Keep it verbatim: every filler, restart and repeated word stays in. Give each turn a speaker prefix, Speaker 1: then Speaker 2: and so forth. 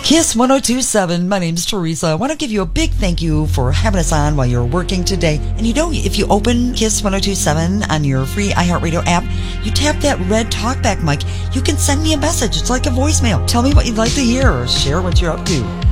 Speaker 1: Kiss one oh two point seven. My name's Teresa. I want to give you a big thank you for having us on while you're working today. And you know, if you open Kiss one oh two point seven on your free iHeartRadio app, you tap that red talkback mic. You can send me a message. It's like a voicemail. Tell me what you'd like to hear or share what you're up to.